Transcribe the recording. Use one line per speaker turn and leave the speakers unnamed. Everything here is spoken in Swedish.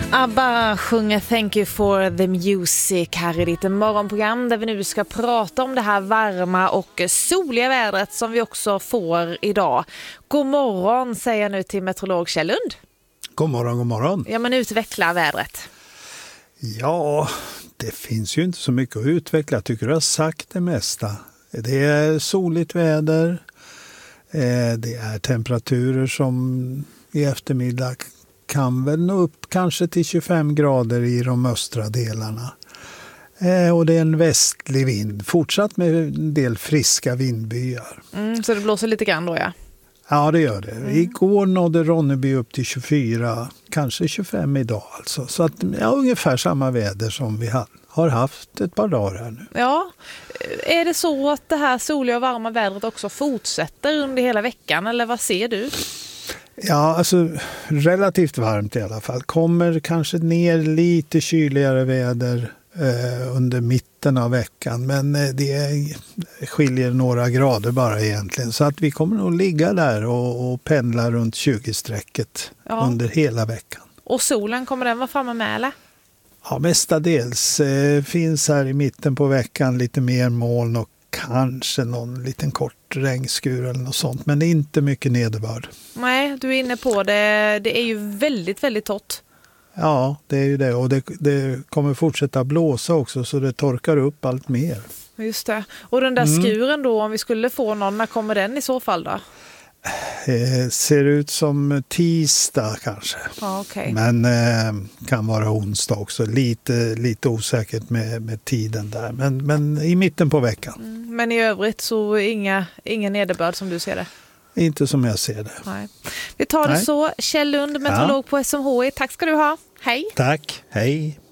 ABBA sjunger Thank you for the music här i ditt morgonprogram där vi nu ska prata om det här varma och soliga vädret som vi också får idag. God morgon säger jag nu till meteorolog Kjell Lund.
God morgon, god morgon.
Ja, men utveckla vädret.
Ja, det finns ju inte så mycket att utveckla. Jag tycker du har sagt det mesta. Det är soligt väder. Det är temperaturer som i eftermiddag kan väl nå upp kanske till 25 grader i de östra delarna. Och det är en västlig vind. Fortsatt med en del friska vindbyar.
Så det blåser lite grann då, ja?
Ja, det gör det. Igår nådde Ronneby upp till 24, kanske 25 idag alltså. Så att, ja, ungefär samma väder som vi har haft ett par dagar här nu.
Ja, är det så att det här soliga och varma vädret också fortsätter under hela veckan eller vad ser du?
Ja, alltså relativt varmt i alla fall. Kommer kanske ner lite kyligare väder under mitten av veckan. Men det skiljer några grader bara egentligen. Så att vi kommer nog ligga där och pendla runt 20-strecket under hela veckan.
Och solen, kommer den vara framme med eller?
Ja, mestadels. Finns här i mitten på veckan lite mer moln och kanske någon liten kort regnskur eller något sånt. Men det är inte mycket nederbörd.
Nej, du är inne på det. Det är ju väldigt, väldigt torrt.
Ja, det är ju det. Och det kommer fortsätta blåsa också så det torkar upp allt mer.
Just det. Och den där skuren då, om vi skulle få någon, när kommer den i så fall då?
Ser ut som tisdag kanske.
Ja, okay.
Men kan vara onsdag också. Lite osäkert med tiden där. Men i mitten på veckan.
Men i övrigt så ingen nederbörd som du ser det?
Inte som jag ser det.
Nej. Vi tar det så. Kjell Lund, meteorolog på SMHI. Tack ska du ha. Hej.
Tack. Hej.